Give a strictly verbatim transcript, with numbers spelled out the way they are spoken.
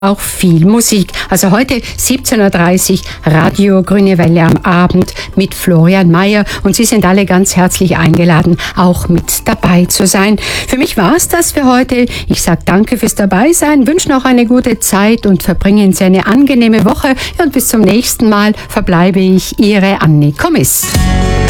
Auch viel Musik. Also heute siebzehn Uhr dreißig Radio Grüne Welle am Abend mit Florian Mayer und Sie sind alle ganz herzlich eingeladen, auch mit dabei zu sein. Für mich war es das für heute. Ich sage danke fürs Dabeisein, wünsche noch eine gute Zeit und verbringen Sie eine angenehme Woche und bis zum nächsten Mal verbleibe ich Ihre Anni Kommiss.